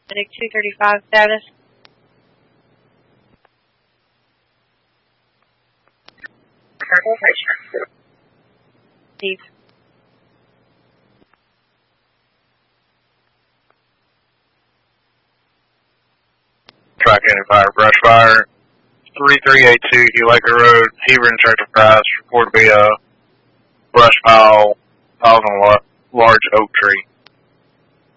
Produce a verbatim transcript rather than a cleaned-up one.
Medic two thirty-five status. Steve. Track any fire, brush fire. three three eight two Hugh Laker Road, Hebron Church of Christ, report to be a brush pile, piles on a large oak tree.